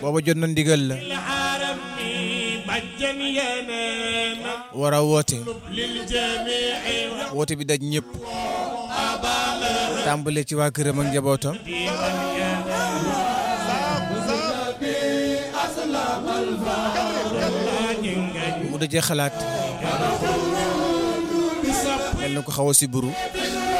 booba jot na ndigal la war a woote woote bi daj ñëpp tàmbale ci waa këram ak njabootam mu dajee xalaat mel na ko xaw a siburu